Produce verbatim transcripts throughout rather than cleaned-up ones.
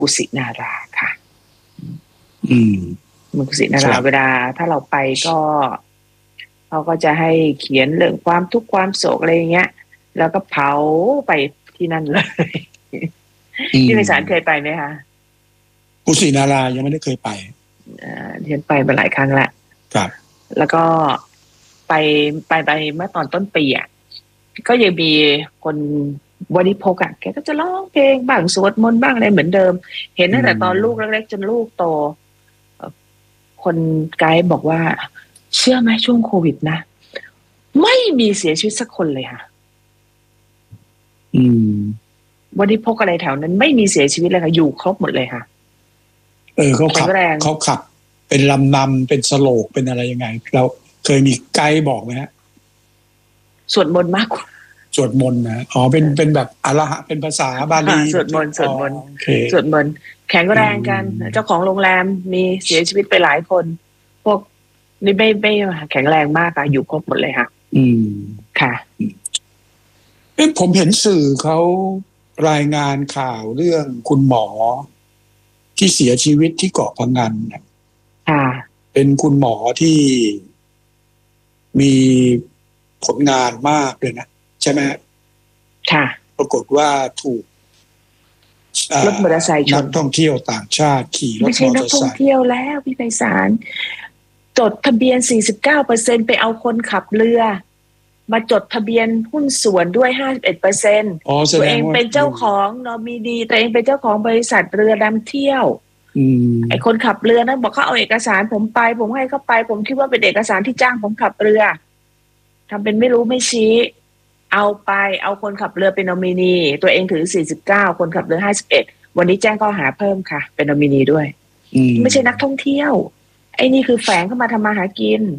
กุสินาราค่ะอืมเมืองกุสินาราเวลาถ้าเราไปก็เขาก็จะให้เขียนเรื่องความทุกข์ความโศกอะไรอย่างเงี้ยแล้วก็เผาไปที่นั่นเลยพี่ไพศาลเคยไปไหมคะกุสินารายังไม่ได้เคยไปอ่าเรียนไปมาหลายครั้งละครับแล้วก็ไปไปไปเมื่อตอนต้นปีอ่ะก็ยังมีคนบริโภคอ่ะแกก็จะร้องเพลงบ้างสวดมนต์บ้างอะไรเหมือนเดิมเห็นตั้งแต่ตอนลูกเล็กๆจนลูกโตคนไกด์บอกว่าเชื่อไหมช่วงโควิดนะไม่มีเสียชีวิตสักคนเลยค่ะอืมบริโภคอะไรแถวนั้นไม่มีเสียชีวิตเลยค่ะอยู่ครบหมดเลยค่ะเออเขาขับเขาขับเป็นลำนำเป็นสโลกเป็นอะไรยังไงเราเคยมีไกด์บอกไหมฮะสวดมนต์มากกว่าสวดมนต์นะอ๋อเป็นเป็นแบบอรหะเป็นภาษาบาลีสวดมนต์สวดมนต์สวดมนต์แข็งแรงกันเจ้าของโรงแรมมีเสียชีวิตไปหลายคนพวกนี่ไม่ไม่แข็งแรงมากค่ะอยู่ครบหมดเลยค่ะอืมค่ะเอ๊ะผมเห็นสื่อเขารายงานข่าวเรื่องคุณหมอที่เสียชีวิตที่เกาะพะงันค่ะเป็นคุณหมอที่มีผลงานมากเลยนะใช่ไหมค่ะปรากฏว่าถูกรถมอเตอร์ไซค์ชนนักท่องเที่ยวต่างชาติขี่รถมอเตอร์ไซค์ไม่ใช่นักท่องเที่ยวแล้วพี่ไพศาลจดทะเบียน สี่สิบเก้าเปอร์เซ็นต์ ไปเอาคนขับเรือมาจดทะเบียนหุ้นส่วนด้วย ห้าสิบเอ็ดเปอร์เซ็นต์ ตัวเองเป็นเจ้าของนอมินีตัวเองเป็นเจ้าของบริษัทเรือนำเที่ยวไอ้คนขับเรือนั้นบอกเขาเอาเอกสารผมไปผมให้เขาไปผมคิดว่าเป็นเอกสารที่จ้างผมขับเรือทำเป็นไม่รู้ไม่ชี้เอาไปเอาคนขับเรือเป็นนอมินีตัวเองถือสี่สิบเก้าคนขับเรือห้าสิบเอ็ดวันนี้แจ้งข้อหาเพิ่มค่ะเป็นนอมินีด้วยไม่ใช่นักท่องเที่ยวไอ้นี่คือแฝงเข้ามาทำมาหากิน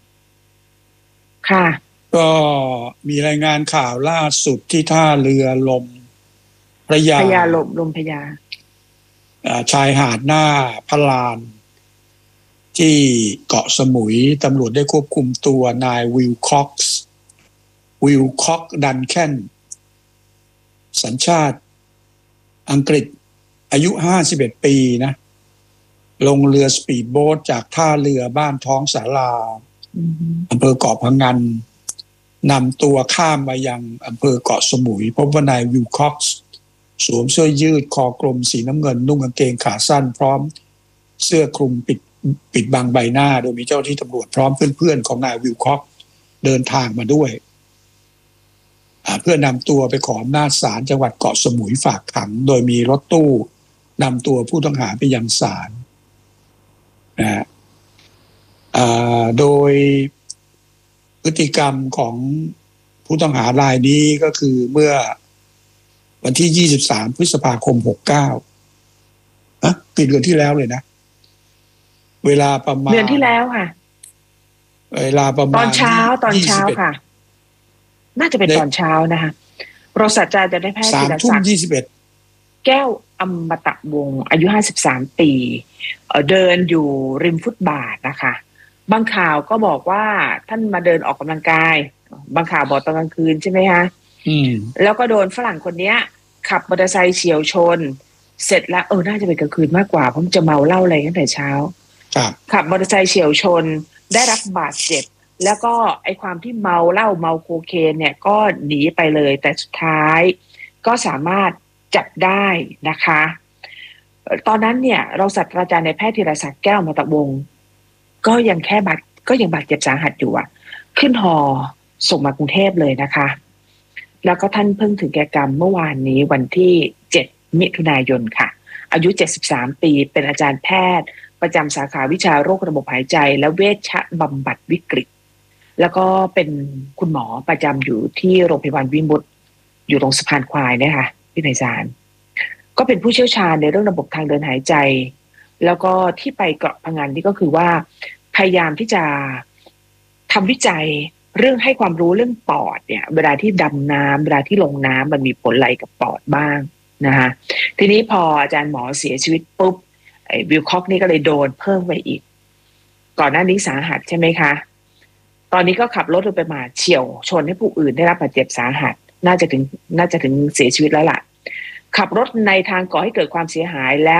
ค่ะก็มีรายงานข่าวล่าสุดที่ท่าเรือลมพระยาพระยาลมลมพระยาชายหาดหน้าพะลานที่เกาะสมุยตำรวจได้ควบคุมตัวนายวิลค็อกซ์วิลค็อกดันแคนสัญชาติอังกฤษอายุห้าสิบเอ็ดปีนะลงเรือสปีดโบ๊ทจากท่าเรือบ้านท้องสาราอำเภอเกาะพะงันนำตัวข้ามมายังอำเภอเกาะสมุยพบว่านายวิลค็อกซ์สวมเสื้อยืดคอกลมสีน้ำเงินนุ่งกางเกงขาสั้นพร้อมเสื้อคลุมปิดปิดบังใบหน้าโดยมีเจ้าหน้าที่ตำรวจพร้อมเพื่อนๆของนายวิลค็อกซ์เดินทางมาด้วยเพื่อนำตัวไปขออำนาจศาลจังหวัดเกาะสมุยฝากขังโดยมีรถตู้นำตัวผู้ต้องหาไปยังศาลนะโดยพฤติกรรมของผู้ต้องหารายนี้ก็คือเมื่อวันที่ยี่สิบสามพฤษภาคมหกสิบเก้าฮะปีเดือนที่แล้วเลยนะเวลาประมาณเดือนที่แล้วค่ะเวลาประมาณตอนเช้าตอนเช้าค่ะน่าจะเป็นตอนเช้านะคะรองศาสตราจารย์ได้แพทย์ธีรศักดิ์แก้วอมตะวงศ์อายุห้าสิบสามปีเดินอยู่ริมฟุตบาทนะคะบางข่าวก็บอกว่าท่านมาเดินออกกำลังกายบางข่าวบอกตอนกลางคืนใช่ไหมคะแล้วก็โดนฝรั่งคนนี้ขับมอเตอร์ไซค์เฉี่ยวชนเสร็จแล้วเออน่าจะเป็นกลางคืนมากกว่าเพราะมันจะเมาเหล้าอะไรตั้งแต่เช้าขับมอเตอร์ไซค์เฉี่ยวชนได้รับบาดเจ็บแล้วก็ไอความที่เมาเหล้าเมาโคเคนเนี่ยก็หนีไปเลยแต่สุดท้ายก็สามารถจับได้นะคะตอนนั้นเนี่ยเราศาสตราจารย์ในแพทย์ธีรศักดิ์แก้วอมตะวงศ์ก็ยังแค่บาดก็ยังบาดเจ็บสาหัสอยู่อ่ะขึ้นฮอส่งมากรุงเทพเลยนะคะแล้วก็ท่านเพิ่งถึงแก่กรรมเมื่อวานนี้วันที่เจ็ดมิถุนายนค่ะอายุเจ็ดสิบสามปีเป็นอาจารย์แพทย์ประจำสาขาวิชาโรคระบบหายใจและเวชบำบัดวิกฤตแล้วก็เป็นคุณหมอประจำอยู่ที่โรงพยาบาลวิมุตติอยู่ตรงสะพานควายนะคะพี่ไพศาลก็เป็นผู้เชี่ยวชาญในเรื่องระบบทางเดินหายใจแล้วก็ที่ไปเกาะพะงันนี่ก็คือว่าพยายามที่จะทำวิจัยเรื่องให้ความรู้เรื่องปอดเนี่ยเวลาที่ดำน้ำเวลาที่ลงน้ำมันมีผลอะไรกับปอดบ้างนะคะทีนี้พออาจารย์หมอเสียชีวิตปุ๊บไอ้วิลค็อกนี่ก็เลยโดนเพิ่มไปอีกก่อนหน้านี้สาหัสใช่ไหมคะตอนนี้ก็ขับรถโดยประมาทเฉี่ยวชนให้ผู้อื่นได้รับบาดเจ็บสาหัสน่าจะถึงน่าจะถึงเสียชีวิตแล้วล่ะขับรถในทางก่อให้เกิดความเสียหายแล้ว